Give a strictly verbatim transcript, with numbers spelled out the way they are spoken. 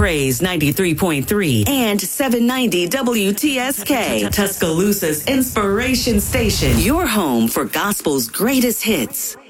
Praise ninety-three point three and seven ninety W T S K, Tuscaloosa's inspiration station. Your home for gospel's greatest hits.